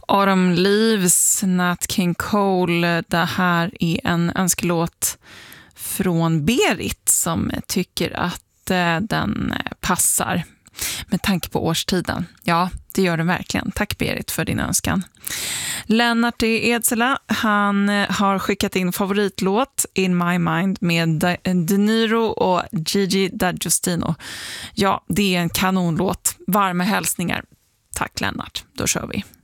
Autumn Leaves, Nat King Cole. Det här är en önskelåt från Berit som tycker att den passar med tanke på årstiden. Ja, det gör den verkligen. Tack Berit för din önskan. Lennart i Edsela, han har skickat in favoritlåt In My Mind med De Niro och Gigi D'Agostino. Ja, det är en kanonlåt. Varma hälsningar. Tack Lennart, då kör vi.